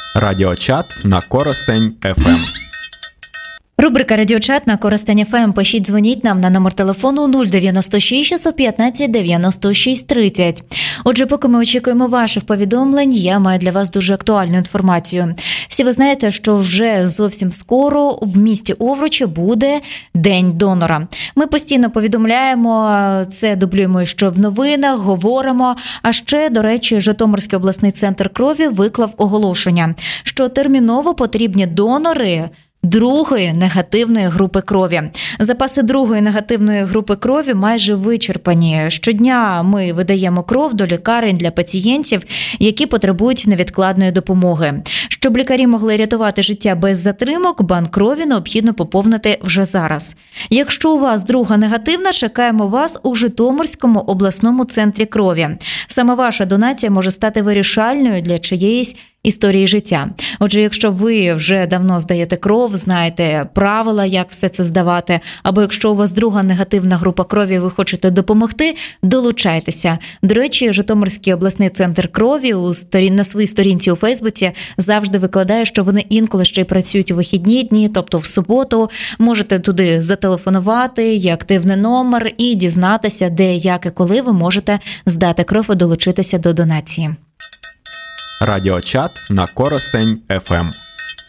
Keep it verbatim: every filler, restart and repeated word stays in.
Радіочат на Коростень еф ем. Рубрика «Радіочат» на Коростень еф ем. Пишіть, дзвоніть нам на номер телефону нуль дев'яносто шість шістсот п'ятнадцять дев'яносто шість тридцять. Отже, поки ми очікуємо ваших повідомлень, я маю для вас дуже актуальну інформацію. Всі ви знаєте, що вже зовсім скоро в місті Овручі буде День донора. Ми постійно повідомляємо, це дублюємо що в новинах, говоримо. А ще, до речі, Житомирський обласний центр крові виклав оголошення, що терміново потрібні донори другої негативної групи крові. Запаси другої негативної групи крові майже вичерпані. Щодня ми видаємо кров до лікарень для пацієнтів, які потребують невідкладної допомоги. Щоб лікарі могли рятувати життя без затримок, банк крові необхідно поповнити вже зараз. Якщо у вас друга негативна, чекаємо вас у Житомирському обласному центрі крові. Саме ваша донація може стати вирішальною для чиєїсь історії життя. Отже, якщо ви вже давно здаєте кров, знаєте правила, як все це здавати, або якщо у вас друга негативна група крові, ви хочете допомогти, долучайтеся. До речі, Житомирський обласний центр крові у сторін, на своїй сторінці у Фейсбуці завжди викладає, що вони інколи ще й працюють у вихідні дні, тобто в суботу. Можете туди зателефонувати, є активний номер і дізнатися, де, як і коли ви можете здати кров і долучитися до донації. Радіочат на Коростень еф ем.